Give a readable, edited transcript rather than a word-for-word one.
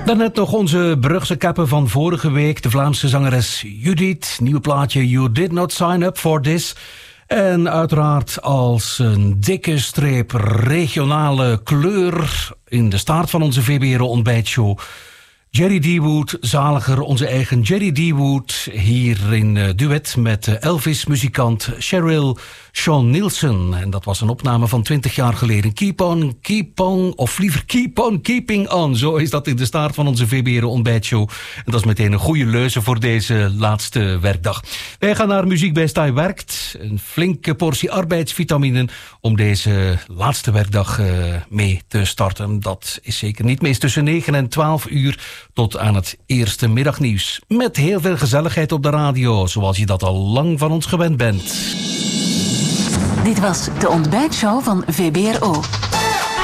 Daarnet nog onze Brugse kappen van vorige week. De Vlaamse zangeres Judith. Nieuwe plaatje You Did Not Sign Up For This. En uiteraard als een dikke streep regionale kleur in de staart van onze VBRO ontbijtshow. Jerry D. Wood, zaliger, onze eigen Jerry D. Wood. Hier in duet met Elvis-muzikant Cheryl Sean Nielsen. En dat was een opname van 20 jaar geleden. Keep on, of liever keep on keeping on. Zo is dat in de staart van onze VBRO ontbijtshow. En dat is meteen een goede leuze voor deze laatste werkdag. Wij gaan naar Muziek bij Stay Werkt. Een flinke portie arbeidsvitaminen om deze laatste werkdag mee te starten. Dat is zeker niet meest tussen 9 en 12 uur tot aan het eerste middagnieuws. Met heel veel gezelligheid op de radio, zoals je dat al lang van ons gewend bent. Dit was de ontbijtshow van VBRO.